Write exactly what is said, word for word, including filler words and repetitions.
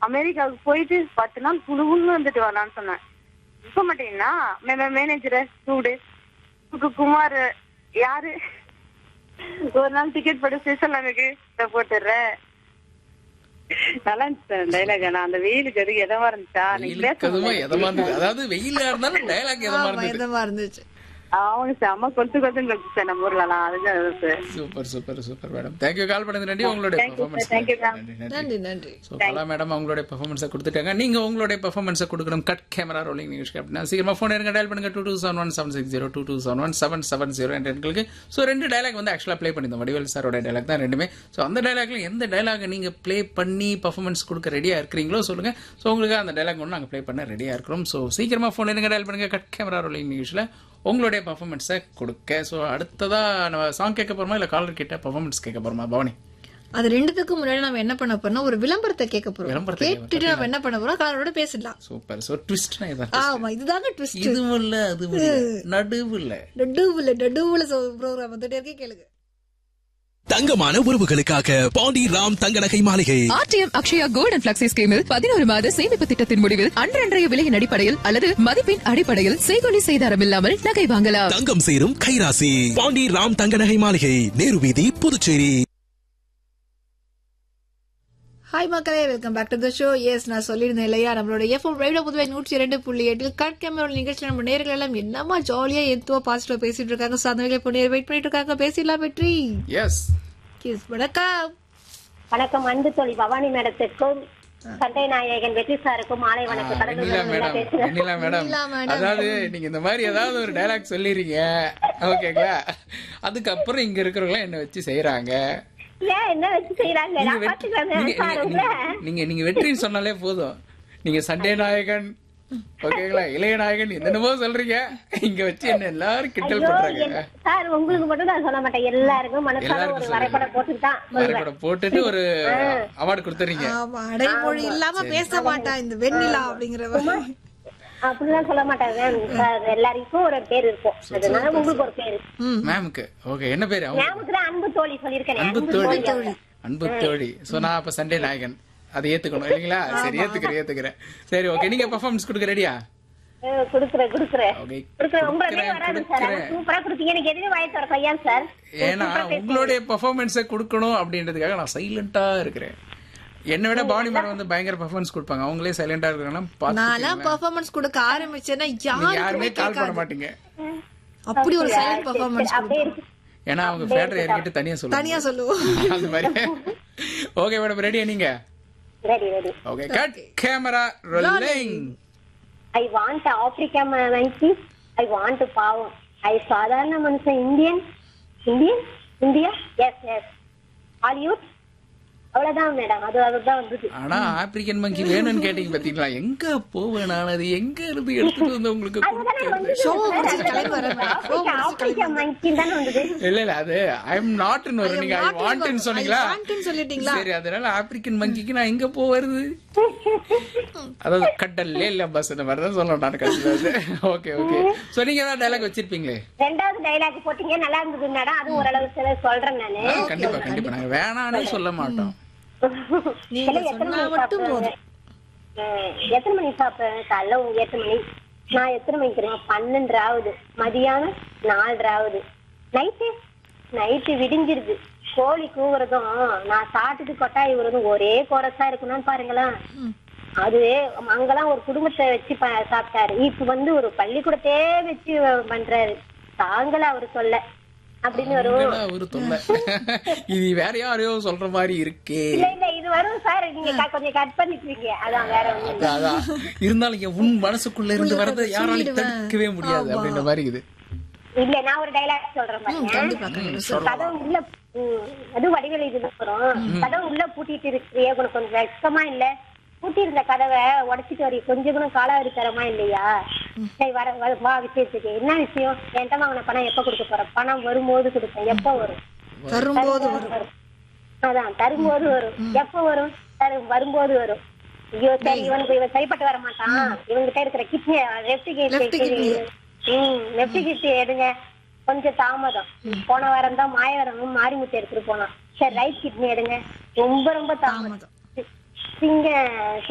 அமெரிக்காவுக்கு போயிட்டு பத்து நாள் குழுகுன்னு வந்துட்டு வரலான்னு சொன்னேன். இப்ப மாட்டீங்கன்னா மேனேஜர் சூடு குமார் யாரு ஒரு நாள் டிக்கெட் போட்டு சுவிட்சர்லாந்துக்கு போட்டுடுறேன். நல்லா இருந்துச்சு டைலாக். ஆனா அந்த வெயிலுக்கு அது எதமா இருந்துச்சா? அதாவது வெயிலா இருந்தாலும் டைலாக் எதமா இருந்துச்சு. அவங்க செம்ம கொத்து கொத்துன்னு கொத்துச்சு நம்ம ஊர்லாம். அதுதான் super super super madam. Thank you கால் பண்ணது நன்றி. உங்களுடைய பெர்ஃபார்மன்ஸ் நன்றி நன்றி. சோ கலா மேடம் உங்களுடைய பெர்ஃபார்மன்ஸை கொடுத்துட்டாங்க. நீங்க உங்களுடைய பெர்ஃபார்மன்ஸை கொடுக்கணும். கட் கேமரா ரோலிங் நிகழ்ச்சி அப்படின்னா சீக்கிரமா போன் எடுங்க. டயல் பண்ணுங்க two two seven one seven six zero two two seven one seven seven zero என்ற எண்களுக்கு. ஸோ ரெண்டு டைலாக் வந்து ஆக்சுவலா ப்ளே பண்ணியிருந்தோம். வடிவேல் சாரோட டைலாக் தான் ரெண்டுமே. ஸோ அந்த டைலாக்ல எந்த டைலாக் நீங்க ப்ளே பண்ணி பெர்ஃபார்மன்ஸ் கொடுக்க ரெடியா இருக்கிறீங்களோ சொல்லுங்க. ஸோ உங்களுக்கு அந்த டைலாக் ஒன்று நாங்கள் ப்ளே பண்ண ரெடியா இருக்கிறோம். ஸோ சீக்கிரமா போன் எடுங்க. டயல் பண்ணுங்க. கட் கேமரா ரோலிங் நிகழ்ச்சியில் உங்களுடைய பெர்ஃபார்மன்ஸை கொடுக்க. ஸோ அடுத்ததா நம்ம சாங் கேட்க போறோமா இல்ல காலர் கிட்ட பெர்ஃபார்மன்ஸ் கேட்க போறோமா பவானி? அது ரெண்டுத்துக்கு முன்னாடி நம்ம என்ன பண்ண போறோம், ஒரு விளம்பரத்தை கேட்க போறோம். கேட்டுட்டு நம்ம என்ன பண்ண போறோம், காலரோட பேசலாம். சூப்பர். சோ ட்விஸ்ட்னா இதான். ஆமா, இதுதாங்க ட்விஸ்ட். இதுவும் இல்ல அதுவும் இல்ல நடுவுல நடுவுல நடுவுல ப்ரோகிராம் வந்துட்டே இருக்கே, கேளுங்க. தங்கமான உறவுகளுக்காக பாண்டி ராம் தங்க நகை மாளிகை. RTM Akshaya gold and flexi ஸ்கீமில் பதினோரு மாத சேமிப்பு திட்டத்தின் முடிவில் அன்றன்றைய விலையின் அடிப்படையில் அல்லது மதிப்பின் அடிப்படையில் செய்கொலி செய்தாரம் இல்லாமல் நகை வாங்கலாம். தங்கம் சேரும் கைராசி பாண்டி ராம் தங்க நகை மாளிகை, நேரு வீதி, புதுச்சேரி. ஹாய் மக்களே, welcome back to the show. S, நான் சொல்லியிருந்தேன் இல்லையா, நம்மளோட எஃப்எம் ரேடியோ புதுவை நூற்றி இரண்டு புள்ளி எட்டில் கட் கேமரா நிகழ்ச்சி நம்ம நேர்கள் எல்லாம் என்னமா ஜாலியா எத்துவா பாசிட்டிவா பேசிட்டு இருக்காங்க. சாதனைகளை இப்போ நேர் வெயிட் பண்ணிட்டு இருக்காங்க. பேசிடலாம் வெற்றி. S kiss. வணக்கம். வணக்கம் அன்பு தோழி பவானி மேடத்திற்கும் சண்டை நாயகன் வெற்றி சாருக்கும் மாலை வணக்கம். அதாவது நீங்க இந்த மாதிரி ஏதாவது ஒரு டைலாக் சொல்லிடுறீங்க ஓகேங்களா, அதுக்கப்புறம் இங்க இருக்கிறவங்க என்ன வச்சு செய்யறாங்க. நீங்க நீங்க வெற்றின்னு சொன்னாலே போதும். நீங்க சண்டே நாயகன் ஓகேங்களா, இளைய நாயகன் என்னென்னமோ சொல்றீங்க, இங்க வச்சு என்ன எல்லாரும் கிண்டல் பண்றாங்க. சார் உங்களுக்கு மட்டும் நான் சொல்ல மாட்டேன், எல்லாருக்கும் மனசார ஒரு வரைபடம் போட்டுட்டு தான் வரைபடம் போட்டுட்டு ஒரு அவார்டு கொடுத்துறீங்க. ஆமா, அடைமொழி இல்லாம பேச மாட்டா இந்த வெண்ணிலா அப்படிங்கறவ. அப்படிலாம் சொல்ல மாட்டாங்க. எல்லாருக்கும் ஒரு பேர் இருக்கும், அதனால உங்களுக்கு ஒரு பேரு. மேம்க்கு ஓகே, என்ன பேரு? மேம்க்கு தான் அன்பு தோழி சொல்லிருக்கேன். அன்பு தோழி. அன்பு தோழி. சோ நான் அப்ப சண்டே நாயகன் அதை ஏத்துக்கணும் இல்லீங்களா? சரி, ஏத்துக்கிறேன் ஏத்துக்கிறேன். சரி ஓகே, நீங்க பெர்ஃபார்மன்ஸ் கொடுக்க ரெடியா? குடுக்குறேன் குடுக்குறேன் குடுக்குறேன். உங்களே வராது சார், சூப்பரா குடுத்தீங்க. எனக்கு எதுவே வாய் தர கையா சார். ஏன்னா உங்களுடைய பெர்ஃபார்மன்ஸை கொடுக்கணும் அப்படின்றதுக்காக நான் சைலண்டா இருக்கிறேன். என்ன விட பாணி மேடம் வந்து பயங்கர பெர்ஃபார்மன்ஸ் கொடுப்பாங்க, அவங்களே சைலண்டா இருக்காங்கன்னா நான் பெர்ஃபார்மன்ஸ் கொடுக்க ஆரம்பிச்சேன்னா யாருமே கால் பண்ண மாட்டீங்க. அப்படி ஒரு சைலண்ட் பெர்ஃபார்மன்ஸ் கொடுப்பேன். ஏன்னா அவங்க ஃபேட்டர் ஏறிக்கிட்டு தனியா சொல்லுவாங்க, தனியா சொல்லுவோம் அந்த மாதிரி. ஓகே மேடம், ரெடியா நீங்க? Ready ready. Okay, cut camera rolling. I want Africa monkey. I want பாவம். I சாதாரண மனுஷன் Indian Indian India. S S Hollywood. அவ்வளவுதான் மேடம், அது அதுதான் வந்தது. ஆனா ஆப்பிரிக்கன் மங்கி வேணும்னு கேட்டீங்க பாத்தீங்களா? எங்க போவேன் நான், அது எங்க இருந்து எடுத்துட்டு வந்து உங்களுக்கு இல்ல இல்ல அது ஐ எம் நாட்னு வரும். நீங்க ஐ வாண்ட்னு சொன்னீங்களா? சரி, அதனால ஆப்பிரிக்கன் மங்கிக்கு நான் எங்க போவது? அதாவது கடல்ல இல்ல பஸ் இந்த மாதிரி தான் சொல்லணும் நான் கடைசியில. Okay okay. சோ நீங்க ஏதாவது டைலாக் வச்சிருப்பீங்களே? ரெண்டாவது டைலாக் போட்டீங்க, நல்லா இருந்தது மேடம். அது ஓரளவு சில சொல்றேன் நானு. கண்டிப்பா கண்டிப்பா, நாங்க வேணான்னு சொல்ல மாட்டோம். எத்தனை மணி சாப்பிடுறேன்? காலைல எட்டு மணி. நான் எத்தனை மணிக்கு தெரியுமா? பன்னெண்டு ஆகுது. மதியானம் நாலு ஆகுது. Night night விடிஞ்சிருது. கோழி கூவுறதும் நான் சாப்பிட்டுட்டு கொட்டாய் விடுறதும் ஒரே கோரஸா இருக்கணும்னு பாருங்களேன். அதுவே அங்கெல்லாம் ஒரு குடும்பத்தை வச்சு சாப்பிட்டாரு, இப்ப வந்து ஒரு பள்ளிக்கூடத்தே வச்சு பண்றாரு. தாங்கள அவரு சொல்ல அப்படின்னு வரும். இது வேற யாரையோ சொல்ற மாதிரி இருக்கே. இல்ல இல்ல, இது வரும் சார், நீங்க கொஞ்சம் கட் பண்ணிருக்கீங்க. அதான் வேற ஒண்ணு. இருந்தாலும் உன் மனசுக்குள்ள இருந்து வரத யாராலையும் தடுக்கவே முடியாது அப்படின்ற மாதிரி இது. இல்ல, நான் ஒரு டைலாக் சொல்றேன் பாருங்க. கதவு உள்ள அது வடிவேலு இது வரும். கதவு உள்ள பூட்டிட்டு இருக்கிறிய, உனக்கு கொஞ்சம் வெக்கமா இல்ல? பூட்டி இருந்த கதவை உடைச்சிட்டு வரைய கொஞ்சம் கூட காலாவரி தரமா இல்லையா? சரி வர வா விஷயத்துக்கு. என்ன விஷயம்? என்கிட்ட வாங்கின பணம் எப்ப கொடுக்க போற? பணம் வரும்போது கொடுப்பேன். எப்ப வரும்? தரும்போது வரும். அதான் தரும்போது வரும். எப்ப வரும்? தரும் வரும்போது வரும். ஐயோ சரி, இவனுக்கு இவன் சரிப்பட்டு வர மாட்டான். இவங்கிட்ட இருக்கிற கிட்னி லெப்ட் கிட்னி ஹம் லெப்ட் கிட்னி எடுங்க. கொஞ்சம் தாமதம். போன வாரம் தான் மாயவரம் மாரிமுத்து எடுத்துட்டு போனான். சரி ரைட் கிட்னி எடுங்க. ரொம்ப ரொம்ப தாமதம். சிங்க